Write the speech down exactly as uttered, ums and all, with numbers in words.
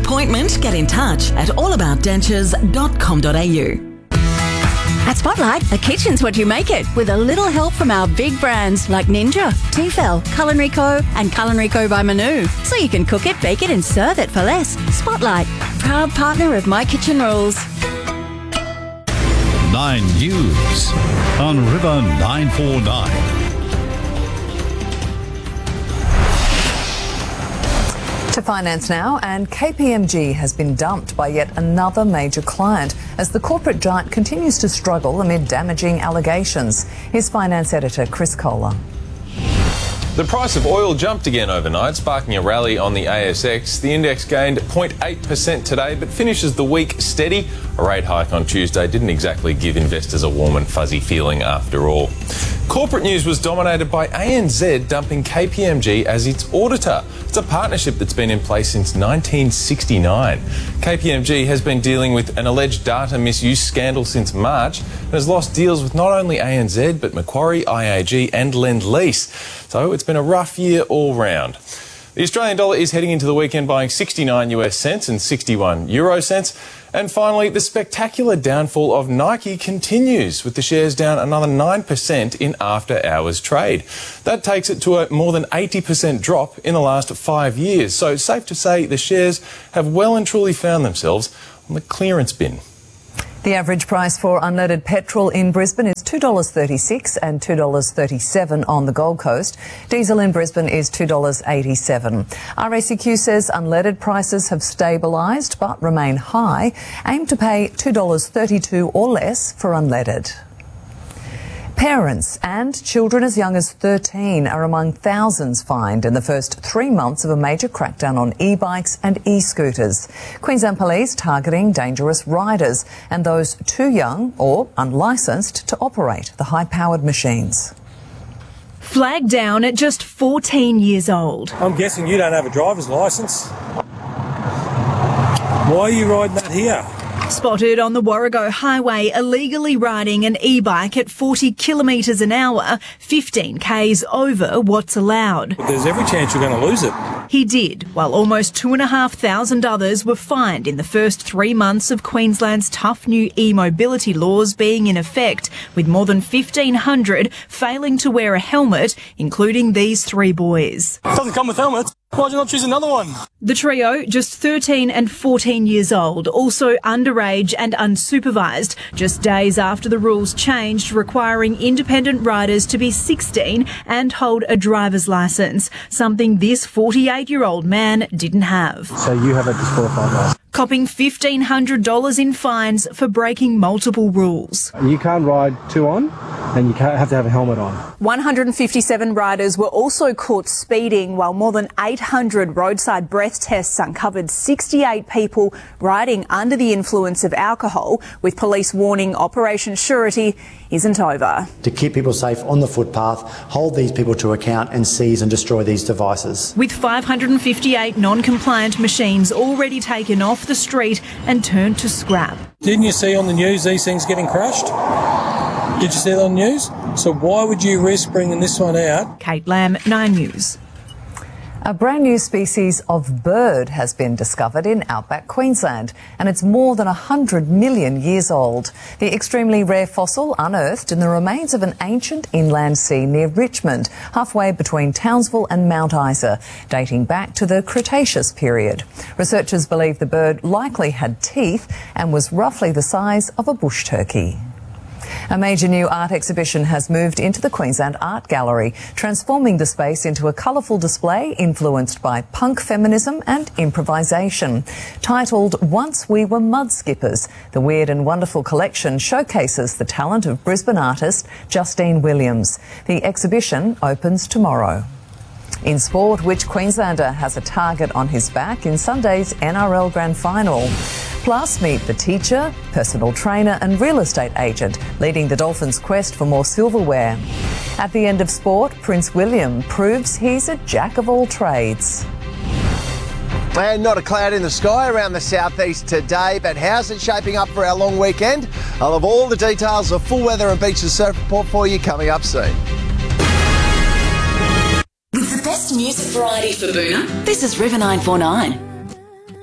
appointment, get in touch at all about dentures dot com dot a u. At Spotlight, a kitchen's what you make it, with a little help from our big brands like Ninja, Tefal, Culinary Co and Culinary Co by Manu. So you can cook it, bake it and serve it for less. Spotlight, proud partner of My Kitchen Rules. Nine News on River nine four nine. To finance now, and K P M G has been dumped by yet another major client as the corporate giant continues to struggle amid damaging allegations. Here's finance editor Chris Kohler. The price of oil jumped again overnight, sparking a rally on the A S X. The index gained zero point eight percent today, but finishes the week steady. A rate hike on Tuesday didn't exactly give investors a warm and fuzzy feeling after all. Corporate news was dominated by A N Z dumping K P M G as its auditor. It's a partnership that's been in place since nineteen sixty-nine. K P M G has been dealing with an alleged data misuse scandal since March and has lost deals with not only A N Z but Macquarie, I A G and Lend-Lease. So it's been a rough year all round. The Australian dollar is heading into the weekend buying sixty-nine US cents and sixty-one euro cents. And finally, the spectacular downfall of Nike continues, with the shares down another nine percent in after-hours trade. That takes it to a more than eighty percent drop in the last five years. So it's safe to say the shares have well and truly found themselves on the clearance bin. The average price for unleaded petrol in Brisbane is two dollars thirty-six and two dollars thirty-seven on the Gold Coast. Diesel in Brisbane is two dollars eighty-seven. R A C Q says unleaded prices have stabilised but remain high. Aim to pay two dollars thirty-two or less for unleaded. Parents and children as young as thirteen are among thousands fined in the first three months of a major crackdown on e-bikes and e-scooters. Queensland Police targeting dangerous riders and those too young or unlicensed to operate the high-powered machines. Flagged down at just fourteen years old. I'm guessing you don't have a driver's licence. Why are you riding that here? Spotted on the Warrego Highway illegally riding an e-bike at forty kilometres an hour, fifteen k's over what's allowed. But there's every chance you're going to lose it. He did, while almost two and a half thousand others were fined in the first three months of Queensland's tough new e-mobility laws being in effect, with more than fifteen hundred failing to wear a helmet, including these three boys. It doesn't come with helmets. Why'd you not choose another one? The trio, just thirteen and fourteen years old, also underage and unsupervised, just days after the rules changed, requiring independent riders to be sixteen and hold a driver's licence, something this forty-eight-year-old man didn't have. So you have a disqualified licence? Copping fifteen hundred dollars in fines for breaking multiple rules. You can't ride two on and you can't have to have a helmet on. one hundred fifty-seven riders were also caught speeding, while more than eight hundred roadside breath tests uncovered sixty-eight people riding under the influence of alcohol, with police warning Operation Surety isn't over. To keep people safe on the footpath, hold these people to account and seize and destroy these devices. With five hundred fifty-eight non-compliant machines already taken off the street and turned to scrap. Didn't you see on the news these things getting crushed? Did you see that on the news? So why would you risk bringing this one out? Kate Lamb, Nine News. A brand new species of bird has been discovered in outback Queensland, and it's more than one hundred million years old. The extremely rare fossil unearthed in the remains of an ancient inland sea near Richmond, halfway between Townsville and Mount Isa, dating back to the Cretaceous period. Researchers believe the bird likely had teeth and was roughly the size of a bush turkey. A major new art exhibition has moved into the Queensland Art Gallery, transforming the space into a colourful display influenced by punk feminism and improvisation. Titled Once We Were Mud Skippers, the Weird and Wonderful collection showcases the talent of Brisbane artist Justine Williams. The exhibition opens tomorrow. In sport, which Queenslander has a target on his back in Sunday's N R L Grand Final? Plus, meet the teacher, personal trainer and real estate agent leading the Dolphins' quest for more silverware. At the end of sport, Prince William proves he's a jack of all trades. And not a cloud in the sky around the southeast today, but how's it shaping up for our long weekend? I'll have all the details of full weather and beaches surf report for you coming up soon. With the best music variety for Boona, this is River nine four nine.